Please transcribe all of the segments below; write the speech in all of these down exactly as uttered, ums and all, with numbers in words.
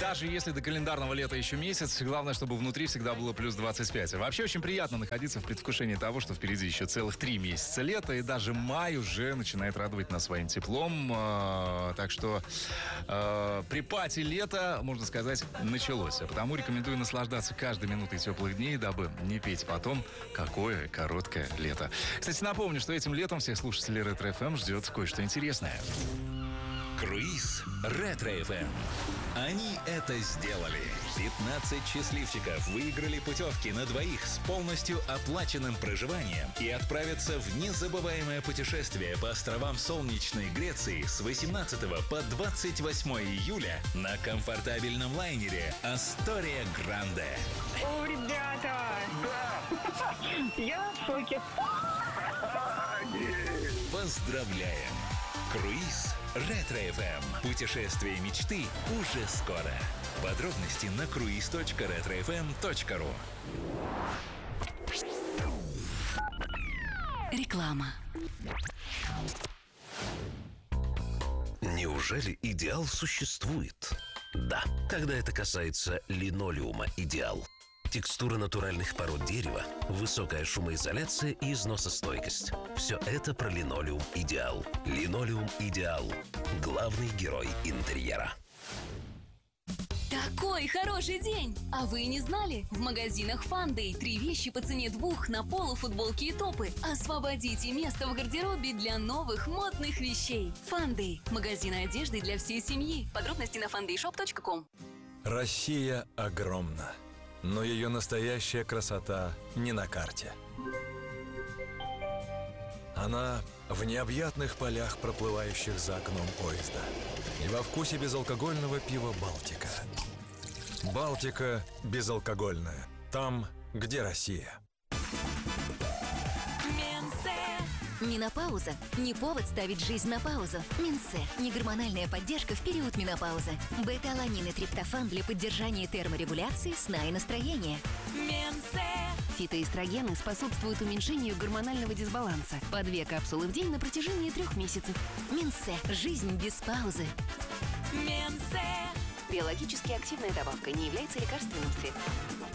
даже если до календарного лета еще месяц, главное, чтобы внутри всегда было плюс двадцать пять. Вообще очень приятно находиться в предвкушении того, что впереди еще целых три месяца лета, и даже май уже начинает радовать нас своим теплом. Э, так что э, при пати лета, можно сказать, началось. А потому рекомендую наслаждаться каждой минутой теплых дней, дабы не петь потом, какое короткое лето. Кстати, напомню, что этим летом всех слушателей Ретро-эф эм ждет кое-что интересное. Круиз Ретро-эф эм. Они это сделали. пятнадцать счастливчиков выиграли путевки на двоих с полностью оплаченным проживанием и отправятся в незабываемое путешествие по островам солнечной Греции с восемнадцатого по двадцать восьмое июля на комфортабельном лайнере «Астория Гранде». О, ребята! Да! Я в шоке. Поздравляем! Круиз Ретро-эф эм. Путешествие мечты уже скоро. Подробности на круиз точка ретро эф эм точка ру. Реклама. Неужели идеал существует? Да, когда это касается линолеума «Идеал». Текстура натуральных пород дерева, высокая шумоизоляция и износостойкость. Все это про линолеум «Идеал». Линолеум «Идеал». Главный герой интерьера. Такой хороший день! А вы и не знали? В магазинах Фандэй три вещи по цене двух на полу, футболки и топы. Освободите место в гардеробе для новых модных вещей. Фандэй – магазин одежды для всей семьи. Подробности на фандэй шоп точка ком. Россия огромна, но ее настоящая красота не на карте. Она в необъятных полях, проплывающих за окном поезда, и во вкусе безалкогольного пива «Балтика». «Балтика» безалкогольная. Там, где Россия. Менопауза – не повод ставить жизнь на паузу. Минсе – негормональная поддержка в период менопаузы. Бета-аланин и триптофан для поддержания терморегуляции, сна и настроения. Минсе. Фитоэстрогены способствуют уменьшению гормонального дисбаланса. По две капсулы в день на протяжении трех месяцев. Минсе – жизнь без паузы. Минсе. Биологически активная добавка, не является лекарственным средством.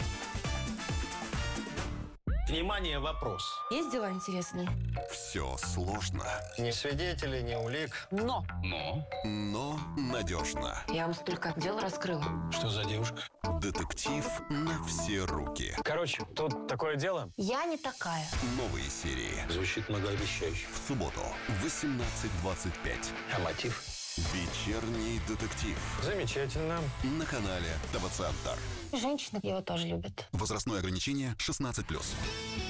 Внимание, вопрос. Есть дела интересные? Все сложно. Ни свидетелей, ни улик. Но. Но. Но надежно. Я вам столько дел раскрыла. Что за девушка? Детектив на все руки. Короче, тут такое дело. Я не такая. Новые серии. Звучит многообещающе. В субботу в восемнадцать двадцать пять. А мотив? Вечерний детектив. Замечательно. На канале ТВ Центр. Женщины его тоже любят. Возрастное ограничение шестнадцать плюс.